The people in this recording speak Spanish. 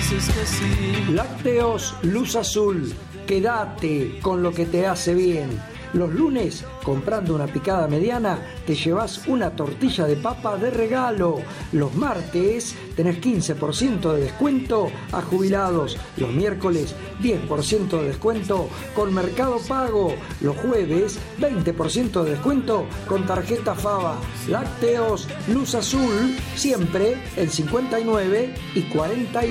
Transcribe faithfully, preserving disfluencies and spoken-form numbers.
dices que sí. Lácteos Luz Azul, quédate con lo que te hace bien. Los lunes, comprando una picada mediana, te llevas una tortilla de papa de regalo. Los martes, tenés quince por ciento de descuento a jubilados. Los miércoles, diez por ciento de descuento con Mercado Pago. Los jueves, veinte por ciento de descuento con tarjeta Fava. Lácteos Luz Azul, siempre en cincuenta y nueve y cuarenta y